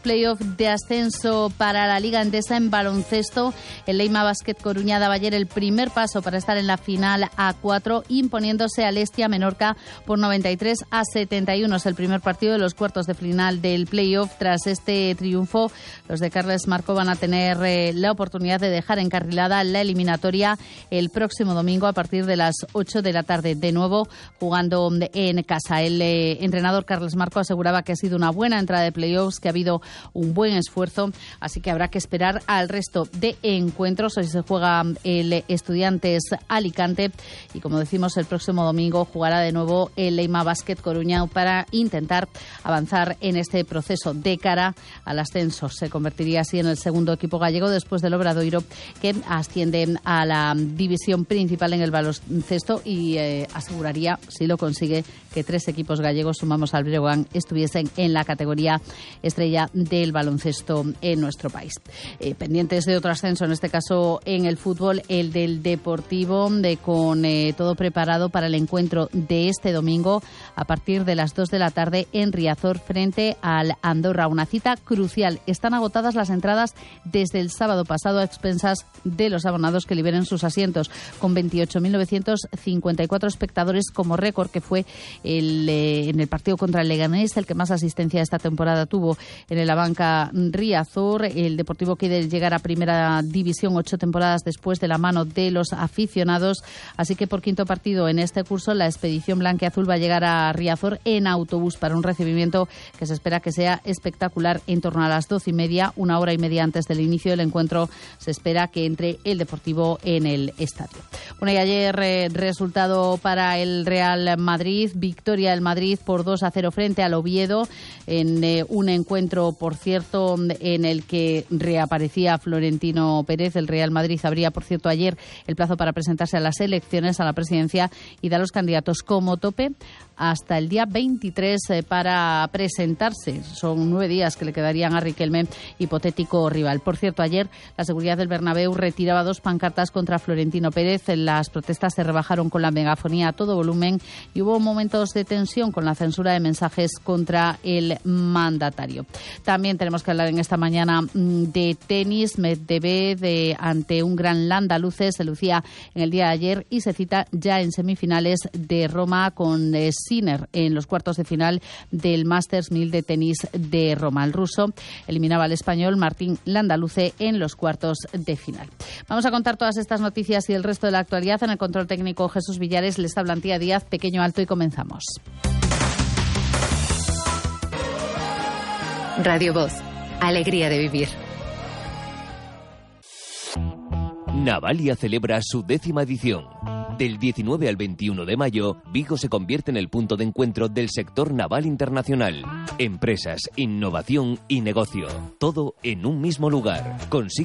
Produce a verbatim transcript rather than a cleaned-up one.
playoffs de ascenso para la Liga Endesa en baloncesto. El Leima Basket Coruña daba ayer el primer paso para estar en la final a cuatro, imponiéndose al Estia Menorca por noventa y tres a setenta y uno. Es el primer partido de los cuartos de final del playoff. Tras este triunfo, los de Carles Marco van a tener eh, la oportunidad de dejar encarrilada la eliminatoria el próximo domingo a partir de las ocho de la tarde, de nuevo jugando en casa. El eh, entrenador Carles Marco aseguraba que ha sido una buena entrada de playoffs, que ha habido un buen esfuerzo, así que habrá que esperar al resto de encuentros. Hoy se juega el Estudiantes Alicante y, como decimos, el próximo domingo jugará de nuevo el Leima Basket Coruña para intentar avanzar en este proceso de cara al ascenso. Se convertiría así en el segundo equipo gallego después del Obradoiro, que asciende a la división principal en el baloncesto y eh, aseguraría, si lo consigue, que tres equipos gallegos, sumamos al Breogán, estuviesen en la categoría estrella del baloncesto en nuestro país. Eh, pendientes de otro ascenso, en este caso en el fútbol, el del Deportivo, de, con eh, todo preparado para el encuentro de este domingo a partir de las dos de la tarde en Riazor frente al Andorra. Una cita crucial. Están agotadas las entradas desde el sábado pasado a expensas de los abonados que liberen sus asientos, con veintiocho mil novecientos cincuenta y cuatro espectadores como récord, que fue el, eh, en el partido contra el Leganés el que más asistencia esta temporada tuvo en el Abanca Riazor. El Deportivo quiere llegar a primera división ocho temporadas después de la mano de los aficionados, así que por quinto partido en este curso la expedición blanquiazul va a llegar a Riazor en autobús para un recibimiento que se espera que sea espectacular. En torno a las doce y media, una hora y media antes del inicio del encuentro, se espera que entre el Deportivo en el estadio. Bueno, y ayer eh, resultado para el Real Madrid, victoria del Madrid por dos a cero frente al Oviedo, en eh, un encuentro, por cierto, en el que reaparecía Florentino Pérez. El Real Madrid abría, por cierto, ayer el plazo para presentarse a las elecciones a la presidencia y da a los candidatos como tope hasta el día veintitrés eh, para presentarse. Son nueve días que le quedarían a Riquelme, hipotético rival. Por cierto, ayer la seguridad del Bernabéu retiraba dos pancartas contra Florentino Pérez. Las protestas se rebajaron con la megafonía a todo volumen y hubo momentos de tensión con la censura de mensajes contra el mandatario. También tenemos que hablar en esta mañana de tenis. Medvedev de, ante un gran andaluces se lucía en el día de ayer y se cita ya en semifinales de Roma con eh, Sinner en los cuartos de final del Masters mil de tenis de Roma. El ruso eliminaba al español Martín Landaluce en los cuartos de final. Vamos a contar todas estas noticias y el resto de la actualidad. En el control técnico Jesús Villares, les habla Antía Díaz, pequeño alto, y comenzamos. Radio Voz, alegría de vivir. Navalia celebra su décima edición. Del diecinueve al veintiuno de mayo, Vigo se convierte en el punto de encuentro del sector naval internacional. Empresas, innovación y negocio, todo en un mismo lugar. Consigue